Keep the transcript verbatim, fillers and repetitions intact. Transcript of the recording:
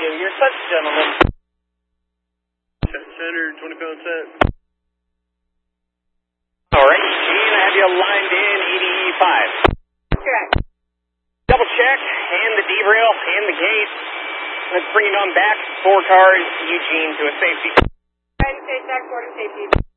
You're such a gentleman. Center, twenty pound set. Alright, and I have you lined in eighty-five. Correct. Double check, and the derail, and the gate. Let's bring it on back. Four cars, Eugene to a safety. Trying to stay back, board of safety.